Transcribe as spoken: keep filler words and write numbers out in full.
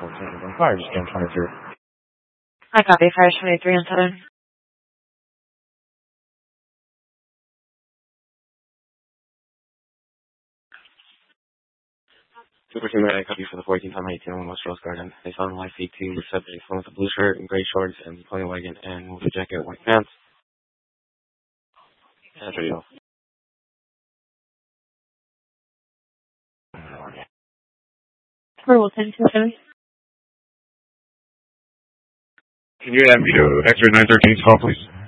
on fire, just getting twenty-three. I copy, fire twenty-three on Southern. Super Team I copy for the fourteenth on eighteen on West Rose Garden. They saw him live feed two with subjects, one with a blue shirt and gray shorts and pony wagon and with a jacket, white pants. That's pretty off. Purple ten two seven. Can you have me to X-ray nine thirteen call, please?